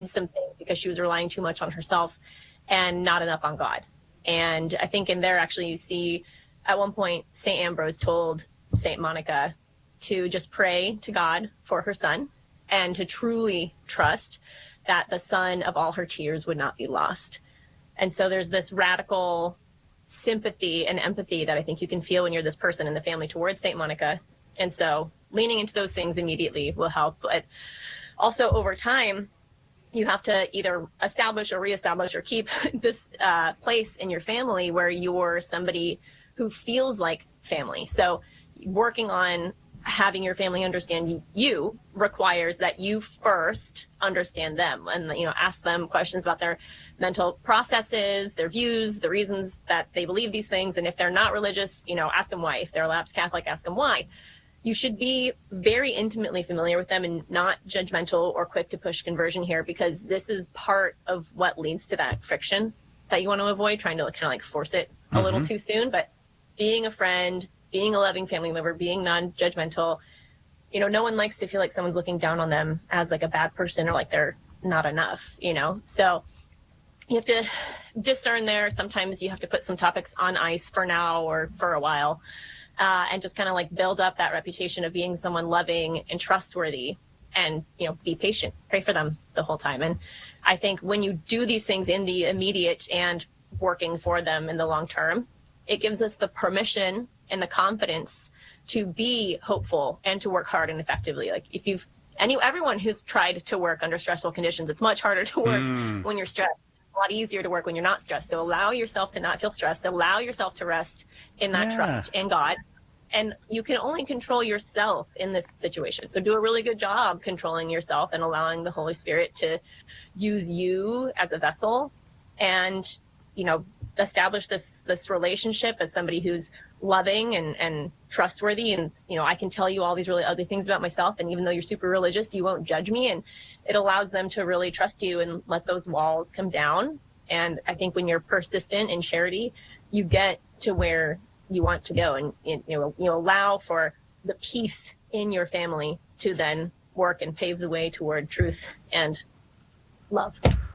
something because she was relying too much on herself and not enough on God. And I think in there, actually, you see at one point, St. Ambrose told St. Monica to just pray to God for her son and to truly trust that the son of all her tears would not be lost. And so there's this radical sympathy and empathy that I think you can feel when you're this person in the family towards St. Monica. And so leaning into those things immediately will help. But also over time, you have to either establish or reestablish or keep this place in your family where you're somebody who feels like family. So working on having your family understand you requires that you first understand them and, you know, ask them questions about their mental processes, their views, the reasons that they believe these things. And if they're not religious, you know, ask them why. If they're a lapsed Catholic, ask them why. You should be very intimately familiar with them and not judgmental or quick to push conversion here, because this is part of what leads to that friction that you want to avoid, trying to kind of like force it a little too soon. But being a friend, being a loving family member, being non-judgmental, you know, no one likes to feel like someone's looking down on them as like a bad person or like they're not enough, you know? So you have to discern there. Sometimes you have to put some topics on ice for now or for a while. And just kind of like build up that reputation of being someone loving and trustworthy, and, you know, be patient, pray for them the whole time. And I think when you do these things in the immediate and working for them in the long term, it gives us the permission and the confidence to be hopeful and to work hard and effectively. Like if everyone who's tried to work under stressful conditions, it's much harder to work when you're stressed. A lot easier to work when you're not stressed. So allow yourself to not feel stressed. Allow yourself to rest in that trust in God. And you can only control yourself in this situation. So do a really good job controlling yourself and allowing the Holy Spirit to use you as a vessel, and, you know, establish this relationship as somebody who's loving and trustworthy. And, you know, I can tell you all these really ugly things about myself, and even though you're super religious, you won't judge me. And it allows them to really trust you and let those walls come down. And I think when you're persistent in charity, you get to where you want to go, and you allow for the peace in your family to then work and pave the way toward truth and love.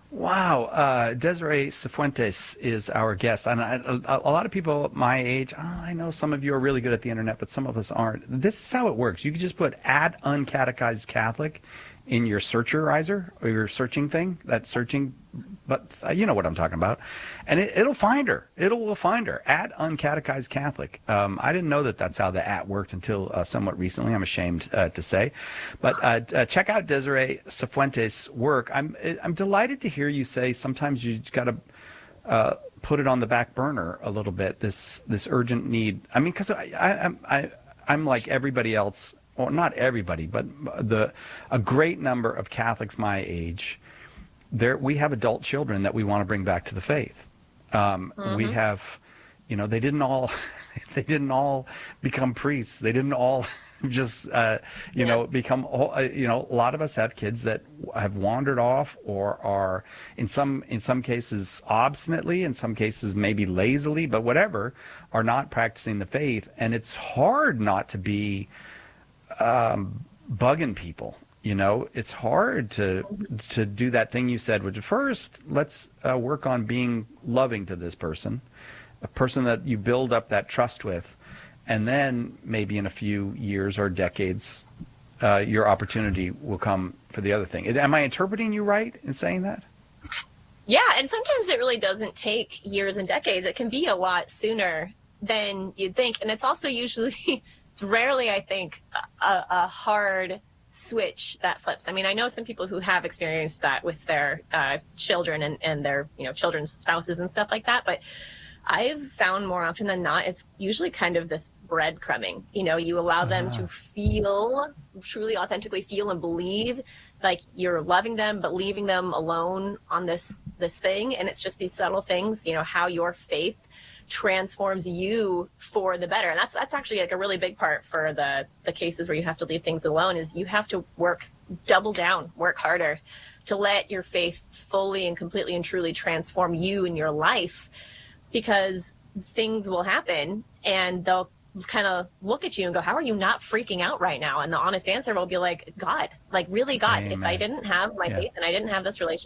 Wow. Desiree Cifuentes is our guest. And a lot of people my age, I know some of you are really good at the internet, but some of us aren't. This is how it works. You can just put @uncatechized Catholic in your searcherizer or your searching thing, that searching, but you know what I'm talking about. And it'll find her. It will find her @uncatechized Catholic. I didn't know that that's how the worked until somewhat recently, I'm ashamed to say. But check out Desiree Cifuentes' work. I'm delighted to hear you say sometimes you got to put it on the back burner a little bit, this urgent need. I mean, because I'm like everybody else. Well, not everybody, but a great number of Catholics my age. We have adult children that we want to bring back to the faith. We have, you know, they didn't all become priests. They didn't all just, become. You know, a lot of us have kids that have wandered off, or are in some cases obstinately, in some cases maybe lazily, but whatever, are not practicing the faith, and it's hard not to be bugging people. You know, it's hard to do that thing you said, which first, let's work on being loving to this person, a person that you build up that trust with, and then maybe in a few years or decades, your opportunity will come for the other thing. Am I interpreting you right in saying that? Yeah, and sometimes it really doesn't take years and decades. It can be a lot sooner than you'd think. And it's also usually, it's rarely, I think, a hard switch that flips. I mean, I know some people who have experienced that with their children and their, you know, children's spouses and stuff like that. But I've found more often than not, it's usually kind of this breadcrumbing. You know, you allow them to feel, truly authentically feel and believe like you're loving them, but leaving them alone on this thing. And it's just these subtle things, you know, how your faith transforms you for the better. And that's actually like a really big part for the cases where you have to leave things alone, is you have to double down, work harder to let your faith fully and completely and truly transform you and your life, because things will happen and they'll kind of look at you and go, how are you not freaking out right now? And the honest answer will be like, God, like really God. If I Amen. didn't have my Yeah. faith and I didn't have this relationship